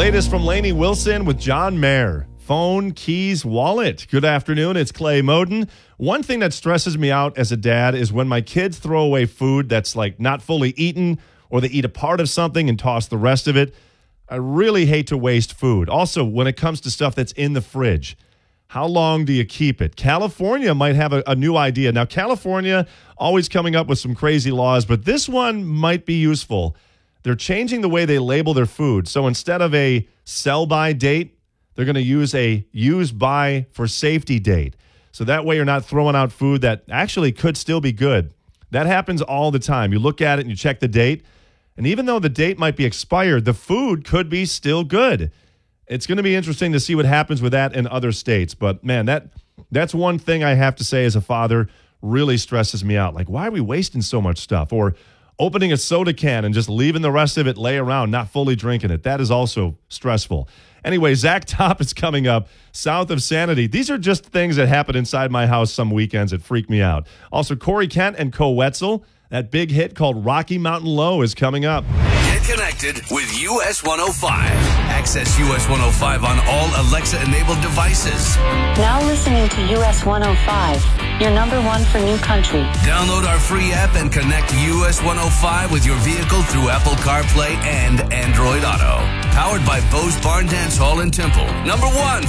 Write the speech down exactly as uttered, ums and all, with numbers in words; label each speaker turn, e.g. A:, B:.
A: Latest from Lainey Wilson with John Mayer. Phone, keys, wallet. Good afternoon. It's Clay Moden. One thing that stresses me out as a dad is when my kids throw away food that's like not fully eaten, or they eat a part of something and toss the rest of it. I really hate to waste food. Also, when it comes to stuff that's in the fridge, how long do you keep it? California might have a, a new idea. Now, California always coming up with some crazy laws, but this one might be useful. They're changing the way they label their food. So instead of a sell-by date, they're going to use a use-by for safety date. So that way you're not throwing out food that actually could still be good. That happens all the time. You look at it and you check the date, and even though the date might be expired, the food could be still good. It's going to be interesting to see what happens with that in other states. But, man, that that's one thing I have to say as a father really stresses me out. Like, why are we wasting so much stuff? Or opening a soda can and just leaving the rest of it lay around, not fully drinking it. That is also stressful. Anyway, Zach Top is coming up south of Sanity. These are just things that happen inside my house some weekends that freak me out. Also, Corey Kent and Co Wetzel. That big hit called Rocky Mountain Low is coming up.
B: Get connected with U S one oh five. Access U S one oh five on all Alexa-enabled devices.
C: Now listening to U S one oh five, your number one for new country.
B: Download our free app and connect U S one oh five with your vehicle through Apple CarPlay and Android Auto. Powered by Bose Barn Dance Hall in Temple. Number one